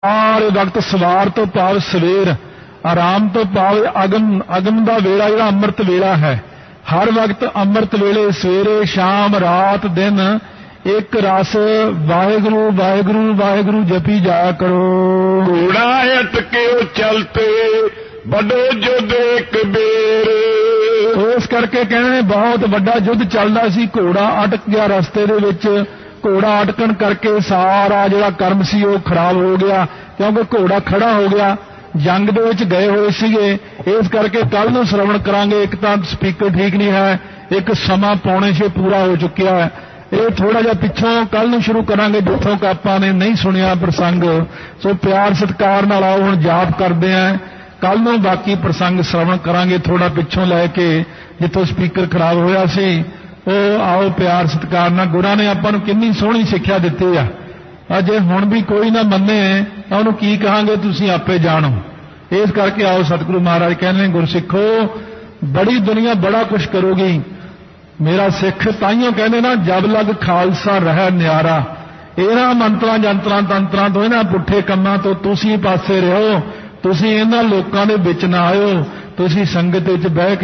ਸਾਰੇ ਵਕਤ ਸਵਾਰ ਤੋਂ ਭਾਵ ਸਵੇਰ, ਆਰਾਮ ਤੋਂ ਭਾਵ ਅਗਮ ਦਾ ਵੇਲਾ ਜਿਹੜਾ ਅੰਮ੍ਰਿਤ ਵੇਲਾ ਹੈ। ਹਰ ਵਕਤ ਅੰਮ੍ਰਿਤ ਵੇਲੇ ਸਵੇਰੇ ਸ਼ਾਮ ਰਾਤ ਦਿਨ ਇੱਕ ਰਸ ਵਾਹਿਗੁਰੂ ਵਾਹਿਗੁਰੂ ਵਾਹਿਗੁਰੂ ਜਪੀ ਜਾਇਆ ਕਰੋ। ਘੋੜਾ ਅਟਕਿਓ ਚਲਤੇ ਵੱਡੋ ਜੁੱਧ ਇੱਕ ਬੇਰ। ਇਸ ਕਰਕੇ ਕਹਿੰਦੇ ਬਹੁਤ ਵੱਡਾ ਯੁੱਧ ਚੱਲਦਾ ਸੀ, ਘੋੜਾ ਅਟਕ ਗਿਆ ਰਸਤੇ ਦੇ ਵਿੱਚ। ਘੋੜਾ ਅਟਕਣ ਕਰਕੇ ਸਾਰਾ ਜਿਹੜਾ ਕਰਮ ਸੀ ਉਹ ਖਰਾਬ ਹੋ ਗਿਆ, ਕਿਉਂਕਿ ਘੋੜਾ ਖੜਾ ਹੋ ਗਿਆ। ਜੰਗ ਦੇ ਵਿੱਚ ਗਏ ਹੋਏ ਸੀਗੇ, ਇਸ ਕਰਕੇ ਕੱਲ ਨੂੰ ਸ਼ਰਵਣ ਕਰਾਂਗੇ। ਇੱਕ ਤਾਂ ਸਪੀਕਰ ਠੀਕ ਨਹੀਂ ਹੈ, ਇੱਕ ਸਮਾਂ 5:45 ਪੂਰਾ ਹੋ ਚੁੱਕਿਆ ਹੈ। ਇਹ ਥੋੜਾ ਜਿਹਾ ਪਿੱਛੋਂ ਕੱਲ ਨੂੰ ਸ਼ੁਰੂ ਕਰਾਂਗੇ ਜਿੱਥੋਂ ਕਿ ਆਪਾਂ ਨੇ ਨਹੀਂ ਸੁਣਿਆ ਪ੍ਰਸੰਗ। ਸੋ ਪਿਆਰ ਸਤਿਕਾਰ ਨਾਲ ਆਓ, ਹੁਣ ਜਾਪ ਕਰਦੇ ਆਂ। ਕੱਲ ਨੂੰ ਬਾਕੀ ਪ੍ਰਸੰਗ ਸ਼ਰਵਣ ਕਰਾਂਗੇ, ਥੋੜਾ ਪਿੱਛੋਂ ਲੈ ਕੇ ਜਿੱਥੋਂ ਸਪੀਕਰ ਖਰਾਬ ਹੋਇਆ ਸੀ ਉਹ ਆਓ ਪਿਆਰ ਸਤਿਕਾਰ ਨਾਲ। ਗੁਰਾਂ ਨੇ ਆਪਾਂ ਨੂੰ ਕਿੰਨੀ ਸੋਹਣੀ ਸਿੱਖਿਆ ਦਿੱਤੀ ਆ। ਅਜੇ ਹੁਣ ਵੀ ਕੋਈ ਨਾ ਮੰਨੇ ਤਾਂ ਉਹਨੂੰ ਕੀ ਕਹਾਂਗੇ, ਤੁਸੀਂ ਆਪੇ ਜਾਣੋ। ਇਸ ਕਰਕੇ ਆਓ, ਸਤਿਗੁਰੂ ਮਹਾਰਾਜ ਕਹਿੰਦੇ ਗੁਰਸਿੱਖੋ ਬੜੀ ਦੁਨੀਆ ਬੜਾ ਕੁਛ ਕਰੋਗੀ। ਮੇਰਾ ਸਿੱਖ ਤਾਈਓ ਕਹਿੰਦੇ ਨਾ, ਜਬ ਲਗ ਖਾਲਸਾ ਰਹਿ ਨਿਆਰਾ। ਇਹਨਾਂ ਮੰਤਰਾਂ ਜੰਤਰਾਂ ਤੰਤਰਾਂ ਤੋਂ, ਇਹਨਾਂ ਪੁੱਠੇ ਕੰਮਾਂ ਤੋਂ ਤੁਸੀਂ ਪਾਸੇ ਰਹੋ। ਤੁਸੀਂ ਇਹਨਾਂ ਲੋਕਾਂ ਦੇ ਵਿੱਚ ਨਾ ਆਇਓ, ਤੁਸੀਂ ਸੰਗਤ ਵਿੱਚ ਬਹਿ